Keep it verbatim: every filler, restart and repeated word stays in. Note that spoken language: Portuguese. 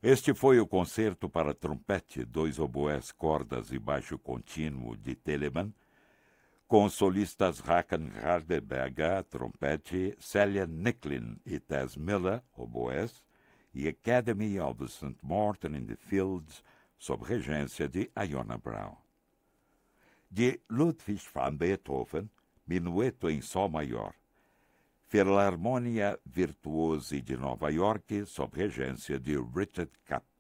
Este foi o concerto para trompete, dois oboés, cordas e baixo contínuo de Telemann, com os solistas Håkan Hardenberger, trompete, Celia Nicklin e Tess Miller, oboés, e Academy of the Saint Martin in the Fields, sob regência de Iona Brown. De Ludwig van Beethoven, Minueto em Sol Maior. Filarmonia Virtuosi de Nova York, sob regência de Richard Kapp.